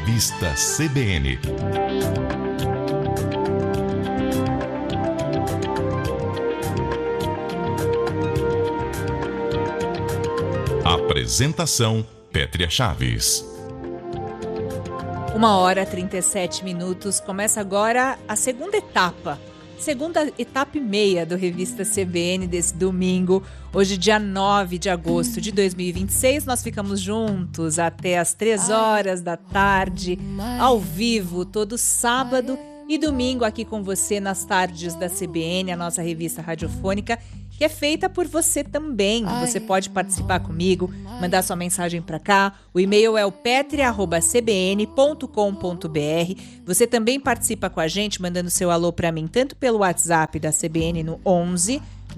Revista CBN. Apresentação: Pétria Chaves. 1h37. Começa agora a segunda etapa e meia do Revista CBN desse domingo. Hoje, dia 9 de agosto de 2026, nós ficamos juntos até as 3 horas da tarde, ao vivo, todo sábado e domingo aqui com você nas tardes da CBN, a nossa revista radiofônica, que é feita por você também. Você pode participar comigo, mandar sua mensagem para cá. O e-mail é o petria@cbn.com.br. Você também participa com a gente, mandando seu alô para mim, tanto pelo WhatsApp da CBN no 11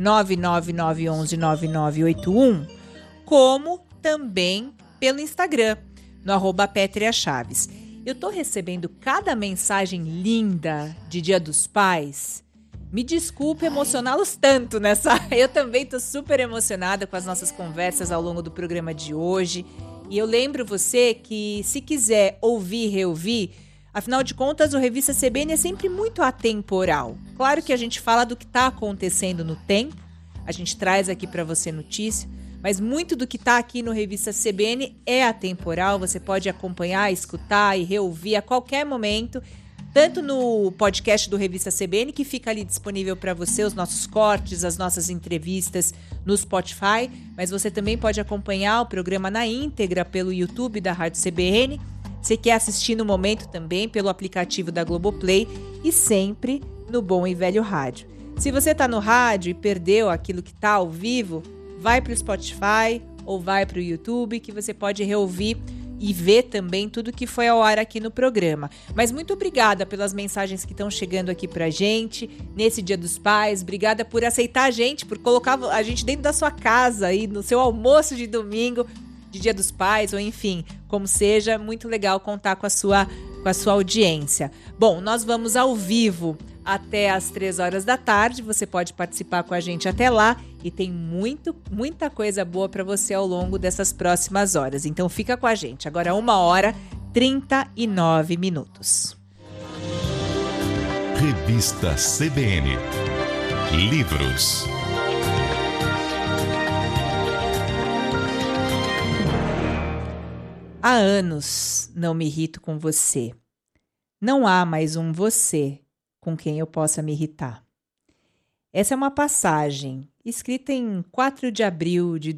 99911 9981, como também pelo Instagram, no @PétriaChaves. Eu tô recebendo cada mensagem linda de Dia dos Pais. Me desculpe emocioná-los tanto nessa... Eu também tô super emocionada com as nossas conversas ao longo do programa de hoje. E eu lembro você que, se quiser ouvir e reouvir, afinal de contas, o Revista CBN é sempre muito atemporal. Claro que a gente fala do que está acontecendo no tempo, a gente traz aqui para você notícia, mas muito do que está aqui no Revista CBN é atemporal. Você pode acompanhar, escutar e reouvir a qualquer momento, tanto no podcast do Revista CBN, que fica ali disponível para você, os nossos cortes, as nossas entrevistas no Spotify, mas você também pode acompanhar o programa na íntegra pelo YouTube da Rádio CBN. Você quer assistir no momento também pelo aplicativo da Globoplay e sempre no Bom e Velho Rádio. Se você está no rádio e perdeu aquilo que está ao vivo, vai para o Spotify ou vai para o YouTube, que você pode reouvir e ver também tudo que foi ao ar aqui no programa. Mas muito obrigada pelas mensagens que estão chegando aqui pra gente nesse Dia dos Pais. Obrigada por aceitar a gente, por colocar a gente dentro da sua casa aí no seu almoço de domingo de Dia dos Pais, ou enfim, como seja. Muito legal contar com a sua audiência. Bom, nós vamos ao vivo até às 3 horas da tarde. Você pode participar com a gente até lá e tem muita coisa boa para você ao longo dessas próximas horas. Então fica com a gente. Agora 1h39. Revista CBN. Livros. Há anos não me irrito com você. Não há mais um você com quem eu possa me irritar. Essa é uma passagem escrita em 4 de abril de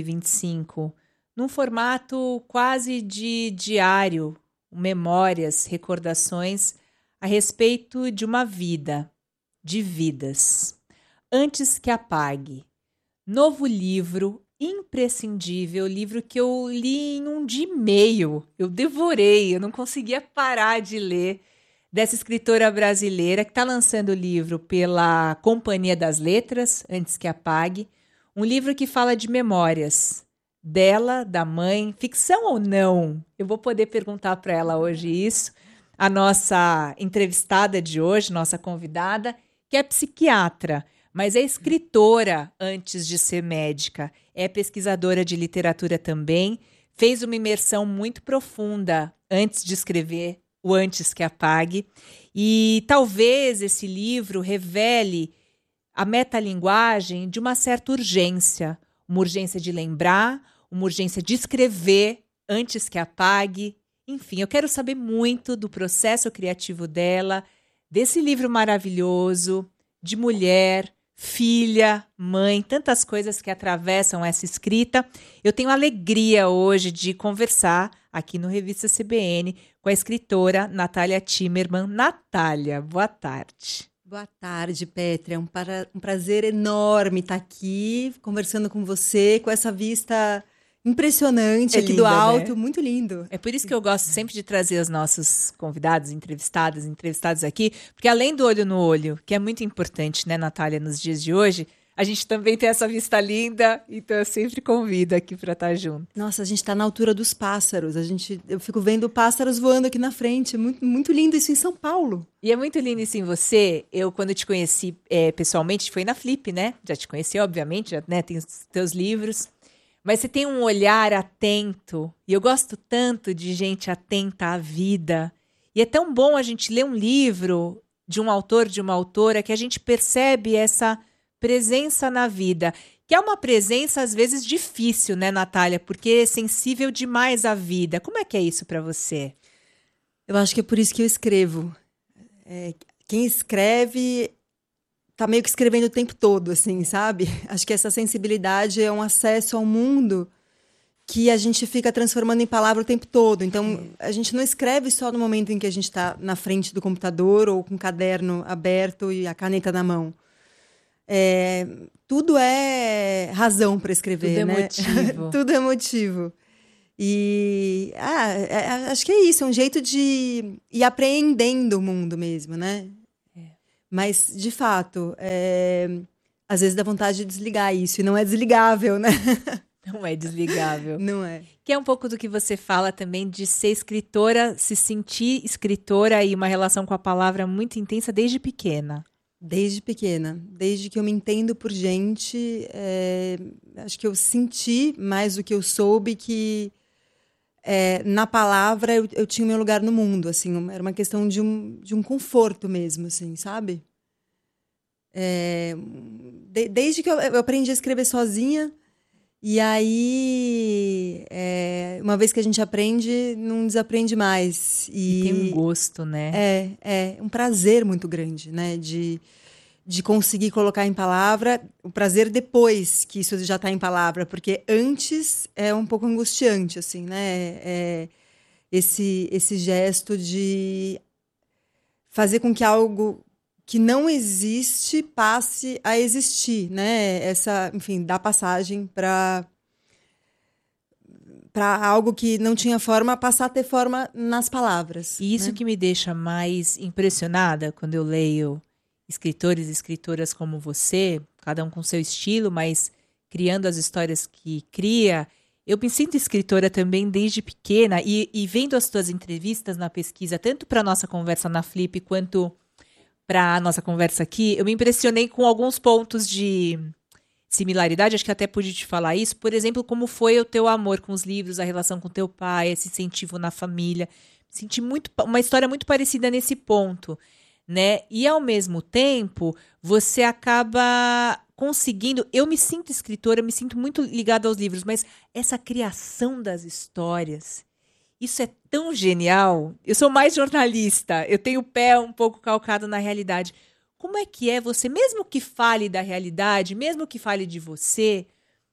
2025, num formato quase de diário, memórias, recordações a respeito de uma vida, de vidas. Antes que apague. Novo livro imprescindível, livro que eu li em um dia e meio. Eu devorei, eu não conseguia parar de ler, dessa escritora brasileira que está lançando o livro pela Companhia das Letras, Antes que Apague. Um livro que fala de memórias dela, da mãe, ficção ou não? Eu vou poder perguntar para ela hoje isso. A nossa entrevistada de hoje, nossa convidada, que é psiquiatra, mas é escritora antes de ser médica. É pesquisadora de literatura também. Fez uma imersão muito profunda antes de escrever o Antes que Apague, e talvez esse livro revele a metalinguagem de uma certa urgência, uma urgência de lembrar, uma urgência de escrever antes que apague. Enfim, eu quero saber muito do processo criativo dela, desse livro maravilhoso, de mulher, filha, mãe, tantas coisas que atravessam essa escrita. Eu tenho a alegria hoje de conversar aqui no Revista CBN com a escritora Natália Timmerman. Natália, boa tarde. Boa tarde, Pétria. Um prazer enorme estar aqui conversando com você, com essa vista impressionante aqui do alto, né? Muito lindo. É por isso que eu gosto sempre de trazer os nossos convidados, entrevistados aqui, porque além do olho no olho, que é muito importante, né, Natália, nos dias de hoje, a gente também tem essa vista linda, então eu sempre convido aqui para estar junto. Nossa, a gente está na altura dos pássaros. Eu fico vendo pássaros voando aqui na frente. Muito lindo isso em São Paulo. E é muito lindo isso em você. Eu, quando te conheci pessoalmente, foi na Flip, né? Já te conheci, obviamente, já, né, tem os teus livros. Mas você tem um olhar atento, e eu gosto tanto de gente atenta à vida. E é tão bom a gente ler um livro de um autor, de uma autora, que a gente percebe essa presença na vida. Que é uma presença, às vezes, difícil, né, Natália? Porque é sensível demais à vida. Como é que é isso para você? Eu acho que é por isso que eu escrevo. Quem escreve tá meio que escrevendo o tempo todo, assim, sabe? Acho que essa sensibilidade é um acesso ao mundo que a gente fica transformando em palavra o tempo todo. Então, a gente não escreve só no momento em que a gente está na frente do computador ou com o caderno aberto e a caneta na mão. Tudo é razão para escrever, tudo né? É motivo. Tudo é motivo. E acho que é isso, é um jeito de ir apreendendo o mundo mesmo, né? Mas, de fato, às vezes dá vontade de desligar isso, e não é desligável, né? Não é desligável. Não é. Que é um pouco do que você fala também de ser escritora, se sentir escritora e uma relação com a palavra muito intensa desde pequena. Desde pequena. Desde que eu me entendo por gente, acho que eu senti mais do que eu soube que na palavra eu tinha o meu lugar no mundo, assim, era uma questão de um conforto mesmo, assim, sabe? Desde que eu aprendi a escrever sozinha, e aí, uma vez que a gente aprende, não desaprende mais. E tem um gosto, né? É um prazer muito grande, né? De conseguir colocar em palavra, o prazer depois que isso já está em palavra, porque antes é um pouco angustiante, assim, né? Esse gesto de fazer com que algo que não existe passe a existir, né? Enfim, dar passagem para algo que não tinha forma, passar a ter forma nas palavras. E isso, né, que me deixa mais impressionada quando eu leio escritores e escritoras como você, cada um com seu estilo, mas criando as histórias que cria. Eu me sinto escritora também desde pequena e vendo as tuas entrevistas na pesquisa, tanto para a nossa conversa na Flip quanto para a nossa conversa aqui, eu me impressionei com alguns pontos de similaridade, acho que até pude te falar isso. Por exemplo, como foi o teu amor com os livros, a relação com teu pai, esse incentivo na família. Senti uma história muito parecida nesse ponto, né? E, ao mesmo tempo, você acaba conseguindo... Eu me sinto escritora, me sinto muito ligada aos livros, mas essa criação das histórias, isso é tão genial. Eu sou mais jornalista, eu tenho o pé um pouco calcado na realidade. Como é que você, mesmo que fale da realidade, mesmo que fale de você,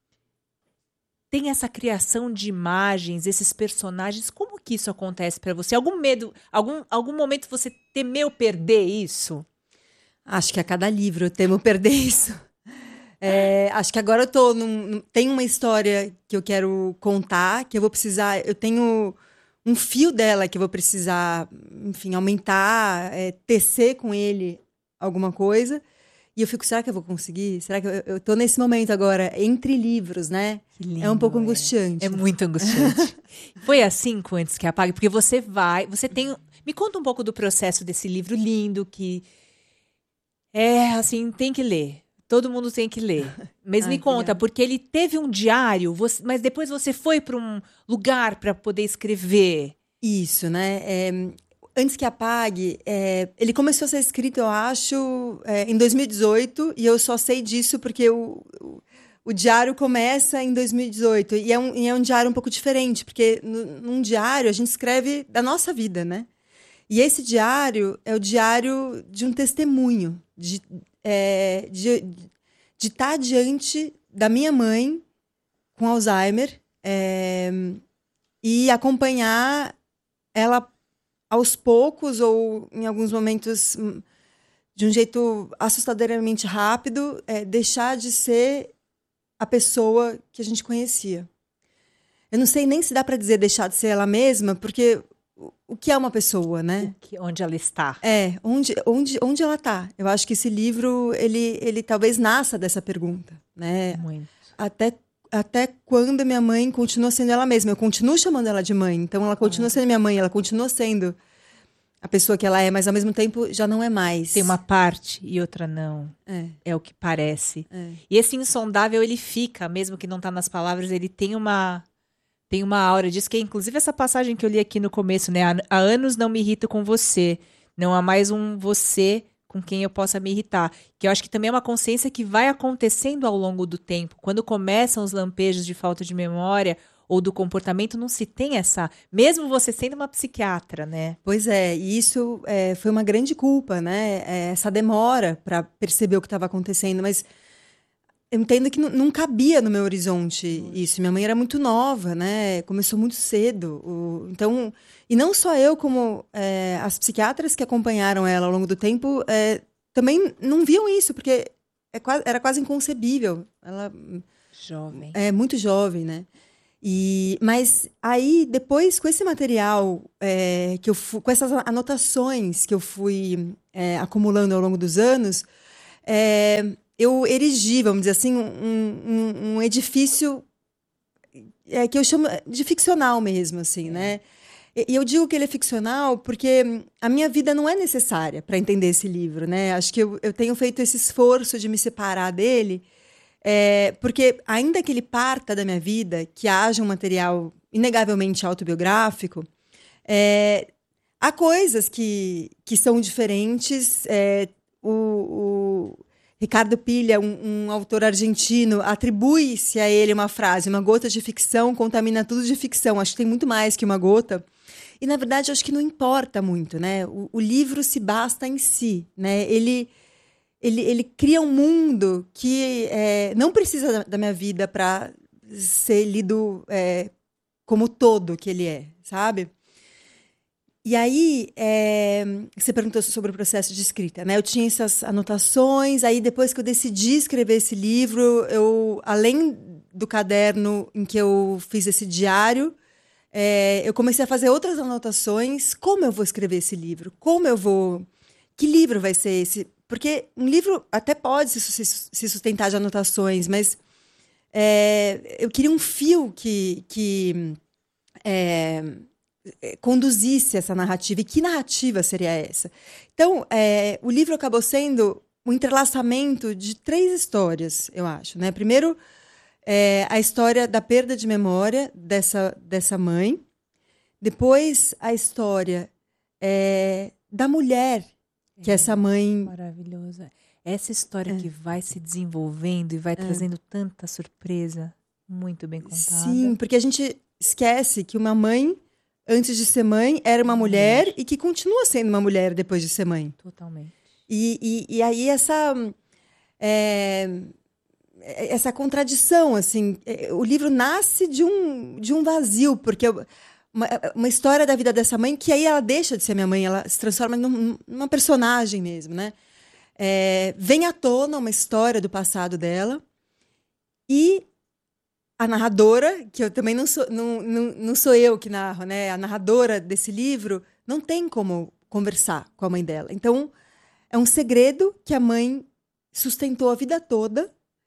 tem essa criação de imagens, esses personagens, como que isso acontece para você? Algum medo, algum momento você temeu perder isso? Acho que a cada livro eu temo perder isso. Acho que agora tem uma história que eu quero contar, que eu vou precisar, eu tenho um fio dela que eu vou precisar, enfim, aumentar, tecer com ele alguma coisa. E eu fico, será que eu vou conseguir? Será que eu tô nesse momento agora, entre livros, né? Que lindo, é um pouco angustiante. É muito angustiante. Foi assim com Antes que Apague? Porque você tem... Me conta um pouco do processo desse livro lindo, que assim, tem que ler. Todo mundo tem que ler. Mas me conta, porque ele teve um diário, mas depois você foi para um lugar para poder escrever. Isso, né? Antes que Apague, ele começou a ser escrito, eu acho, em 2018, e eu só sei disso porque o diário começa em 2018, e é um diário um pouco diferente, porque num diário a gente escreve da nossa vida, né? E esse diário é o diário de um testemunho, de estar diante da minha mãe com Alzheimer e acompanhar ela aos poucos ou em alguns momentos de um jeito assustadoramente rápido, deixar de ser a pessoa que a gente conhecia. Eu não sei nem se dá para dizer deixar de ser ela mesma, porque o que é uma pessoa, né? Onde ela está. Onde ela está. Eu acho que esse livro, ele talvez nasça dessa pergunta, né? Muito. Até quando minha mãe continua sendo ela mesma. Eu continuo chamando ela de mãe, então ela continua sendo minha mãe, ela continua sendo a pessoa que ela é, mas ao mesmo tempo já não é mais. Tem uma parte e outra não. É o que parece. E esse insondável, ele fica, mesmo que não tá nas palavras, ele tem uma aura disso, que é inclusive essa passagem que eu li aqui no começo, né? Há anos não me irrito com você. Não há mais um você com quem eu possa me irritar. Que eu acho que também é uma consciência que vai acontecendo ao longo do tempo. Quando começam os lampejos de falta de memória ou do comportamento, não se tem essa... Mesmo você sendo uma psiquiatra, né? Pois é, e isso foi uma grande culpa, né? Essa demora para perceber o que estava acontecendo, mas eu entendo que não cabia no meu horizonte isso. Minha mãe era muito nova, né? Começou muito cedo. Então, e não só eu, como as psiquiatras que acompanharam ela ao longo do tempo também não viam isso, porque era quase inconcebível. Ela Jovem. é muito jovem, né? Mas aí, depois, com esse material, com essas anotações que eu fui acumulando ao longo dos anos, eu erigi, vamos dizer assim, um edifício que eu chamo de ficcional mesmo, assim, né? E eu digo que ele é ficcional porque a minha vida não é necessária para entender esse livro, né? Acho que eu tenho feito esse esforço de me separar dele, porque ainda que ele parta da minha vida, que haja um material inegavelmente autobiográfico, há coisas que são diferentes. O Ricardo Pilha, um autor argentino, atribui-se a ele uma frase: uma gota de ficção contamina tudo de ficção. Acho que tem muito mais que uma gota. E, na verdade, acho que não importa muito, né? O livro se basta em si, né? Ele cria um mundo que não precisa da minha vida para ser lido como todo que ele é, sabe? E aí, você perguntou sobre o processo de escrita, né? Eu tinha essas anotações, aí depois que eu decidi escrever esse livro, além do caderno em que eu fiz esse diário, eu comecei a fazer outras anotações. Como eu vou escrever esse livro? Que livro vai ser esse? Porque um livro até pode se sustentar de anotações, mas eu queria um fio que conduzisse essa narrativa. E que narrativa seria essa? Então, o livro acabou sendo um entrelaçamento de 3 histórias, eu acho, né? Primeiro, a história da perda de memória dessa mãe. Depois, a história da mulher que essa mãe... Maravilhosa. Essa história que vai se desenvolvendo e vai trazendo tanta surpresa, muito bem contada. Sim, porque a gente esquece que uma mãe, antes de ser mãe, era uma mulher e que continua sendo uma mulher depois de ser mãe. Totalmente. E aí essa contradição, assim, o livro nasce de um vazio, porque uma história da vida dessa mãe, que aí ela deixa de ser minha mãe, ela se transforma numa personagem mesmo, né? Vem à tona uma história do passado dela, e a narradora, que eu também não sou eu que narro, né? A narradora desse livro não tem como conversar com a mãe dela. Então, é um segredo que a mãe sustentou a vida toda.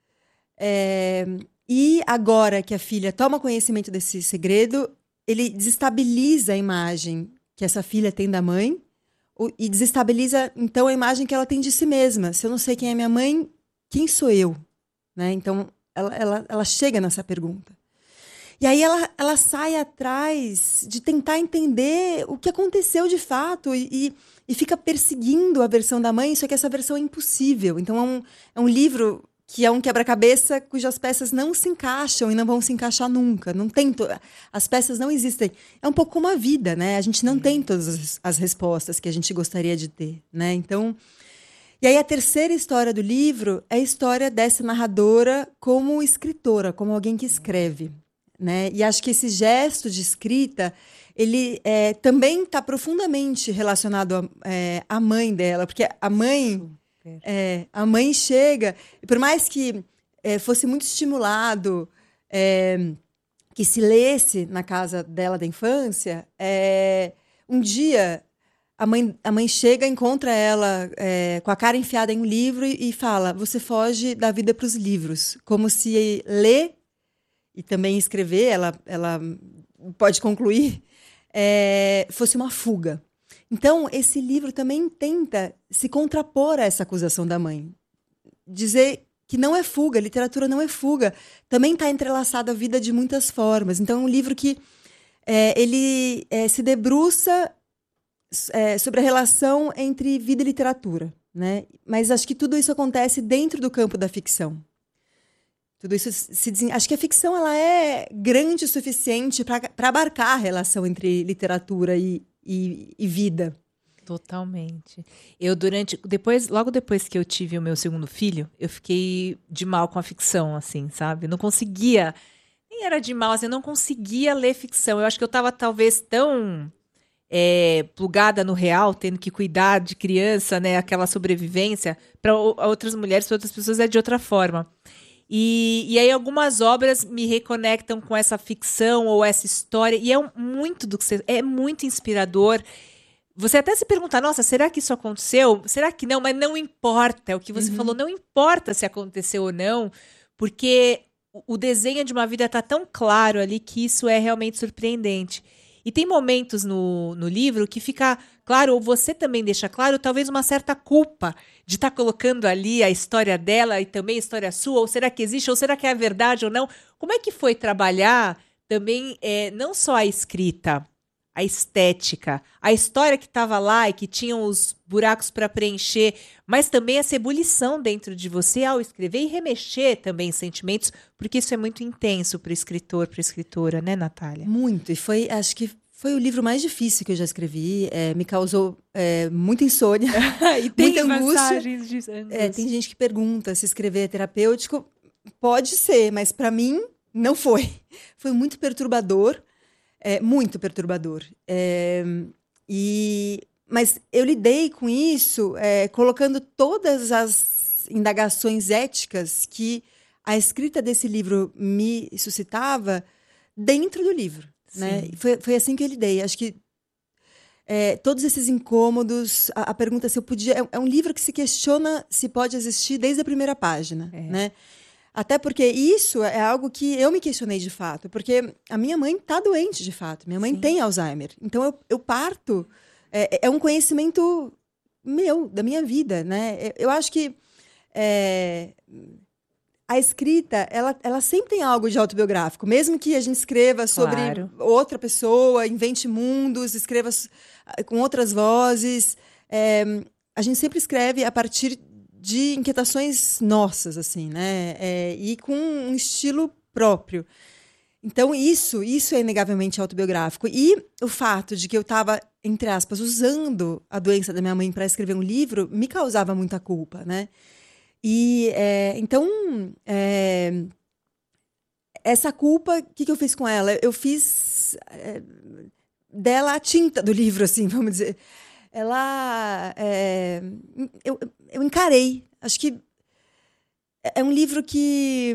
E agora que a filha toma conhecimento desse segredo, ele desestabiliza a imagem que essa filha tem da mãe e desestabiliza, então, a imagem que ela tem de si mesma. Se eu não sei quem é minha mãe, quem sou eu? Né? Então, ela chega nessa pergunta. E aí ela sai atrás de tentar entender o que aconteceu de fato e fica perseguindo a versão da mãe, só que essa versão é impossível. Então, é um livro que é um quebra-cabeça cujas peças não se encaixam e não vão se encaixar nunca. As peças não existem. É um pouco como a vida, né? A gente não tem todas as respostas que a gente gostaria de ter, né? Então, e aí a terceira história do livro é a história dessa narradora como escritora, como alguém que escreve, né? E acho que esse gesto de escrita, ele também está profundamente relacionado à mãe dela, porque a mãe chega, e por mais que fosse muito estimulado que se lesse na casa dela da infância, um dia a mãe chega, encontra ela com a cara enfiada em um livro e fala: você foge da vida para os livros. Como se ler e também escrever, ela pode concluir, fosse uma fuga. Então, esse livro também tenta se contrapor a essa acusação da mãe. Dizer que não é fuga, literatura não é fuga. Também está entrelaçada a vida de muitas formas. Então, é um livro que ele se debruça sobre a relação entre vida e literatura, né? Mas acho que tudo isso acontece dentro do campo da ficção. Tudo isso acho que a ficção ela é grande o suficiente para abarcar a relação entre literatura e vida. Totalmente. Eu logo depois que eu tive o meu segundo filho, eu fiquei de mal com a ficção, assim, sabe? Não conseguia, nem era de mal, assim, eu não conseguia ler ficção. Eu acho que eu estava talvez tão plugada no real, tendo que cuidar de criança, né? Aquela sobrevivência, para outras mulheres, para outras pessoas é de outra forma. E aí algumas obras me reconectam com essa ficção ou essa história, e muito do que é muito inspirador. Você até se pergunta, nossa, será que isso aconteceu? Será que não? Mas não importa, é o que você falou, não importa se aconteceu ou não, porque o desenho de uma vida está tão claro ali que isso é realmente surpreendente. E tem momentos no livro que fica claro, ou você também deixa claro, talvez uma certa culpa de estar colocando ali a história dela e também a história sua, ou será que existe, ou será que é a verdade ou não? Como é que foi trabalhar também não só a escrita, a estética, a história que estava lá e que tinha os buracos para preencher, mas também essa ebulição dentro de você ao escrever e remexer também sentimentos, porque isso é muito intenso para o escritor, para a escritora, né, Natália? Muito, e acho que foi o livro mais difícil que eu já escrevi, me causou muita insônia, e tem muita angústia. De angústia. Tem gente que pergunta se escrever é terapêutico, pode ser, mas para mim não foi. Foi muito perturbador. Muito perturbador. Mas eu lidei com isso colocando todas as indagações éticas que a escrita desse livro me suscitava dentro do livro. Né? Foi assim que eu lidei. Acho que todos esses incômodos, a pergunta se eu podia... É um livro que se questiona se pode existir desde a primeira página. Né? Até porque isso é algo que eu me questionei de fato. Porque a minha mãe está doente de fato. Minha mãe tem Alzheimer. Então, eu parto... É um conhecimento meu, da minha vida. Né? Eu acho que a escrita, ela sempre tem algo de autobiográfico. Mesmo que a gente escreva sobre outra pessoa, invente mundos, escreva com outras vozes. A gente sempre escreve a partir de inquietações nossas, assim, né? E com um estilo próprio. Então, isso é inegavelmente autobiográfico. E o fato de que eu estava, entre aspas, usando a doença da minha mãe para escrever um livro me causava muita culpa, né? E, então, essa culpa, o que eu fiz com ela? Eu fiz dela a tinta do livro, assim, vamos dizer. Eu encarei. Acho que é um livro que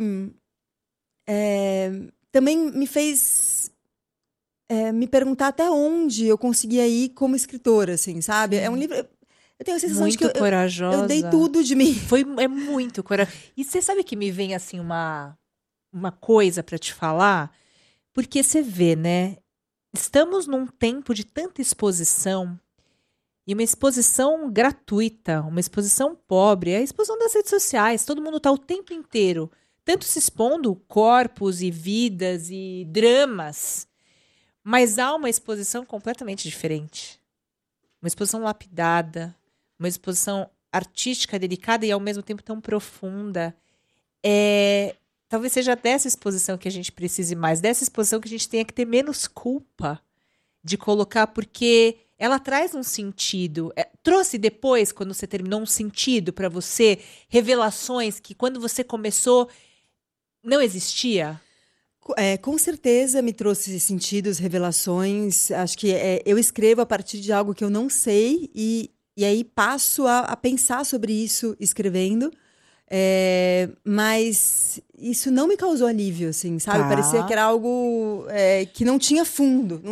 também me fez me perguntar até onde eu conseguia ir como escritora, assim, sabe? É um livro... Eu tenho a sensação muito de que eu dei tudo de mim. É muito corajoso. E você sabe que me vem, assim, uma coisa para te falar? Porque você vê, né? Estamos num tempo de tanta exposição, e uma exposição gratuita, uma exposição pobre, é a exposição das redes sociais. Todo mundo está o tempo inteiro, tanto se expondo corpos e vidas e dramas, mas há uma exposição completamente diferente. Uma exposição lapidada, uma exposição artística, delicada e ao mesmo tempo tão profunda. Talvez seja dessa exposição que a gente precise mais, dessa exposição que a gente tenha que ter menos culpa de colocar, porque ela traz um sentido. Trouxe depois, quando você terminou, um sentido para você, revelações que quando você começou não existia? Com certeza me trouxe sentidos, revelações. Acho que eu escrevo a partir de algo que eu não sei e aí passo a pensar sobre isso escrevendo. Mas isso não me causou alívio, assim, sabe? Parecia que era algo que não tinha fundo,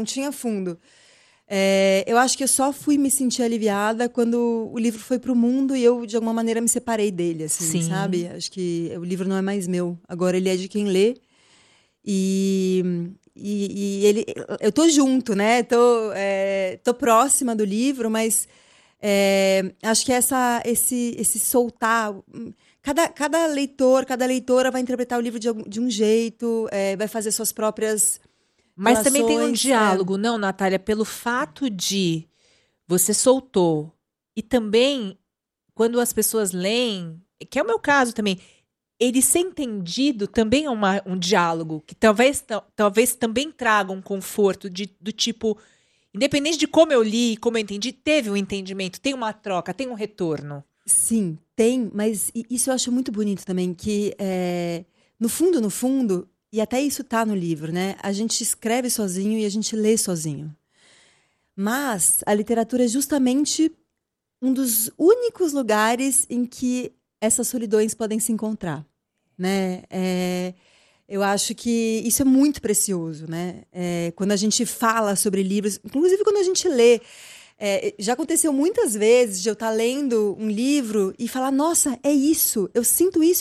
eu acho que eu só fui me sentir aliviada quando o livro foi para o mundo e eu, de alguma maneira, me separei dele, assim, sabe? Acho que o livro não é mais meu. Agora ele é de quem lê. E eu tô junto, né? Tô próxima do livro, mas acho que esse soltar. Cada leitor, cada leitora vai interpretar o livro de um jeito, vai fazer suas próprias. Mas também tem um relações, diálogo, não, Natália? Pelo fato de você soltou e também quando as pessoas leem, que é o meu caso também, ele ser entendido também é um diálogo que talvez também traga um conforto do tipo, independente de como eu li, como eu entendi, teve um entendimento, tem uma troca, tem um retorno. Sim, tem, mas isso eu acho muito bonito também, que no fundo, e até isso tá no livro, né? A gente escreve sozinho e a gente lê sozinho. Mas a literatura é justamente um dos únicos lugares em que essas solidões podem se encontrar, né? Eu acho que isso é muito precioso, né? Quando a gente fala sobre livros, inclusive quando a gente lê, já aconteceu muitas vezes de eu estar lendo um livro e falar, nossa, é isso, eu sinto isso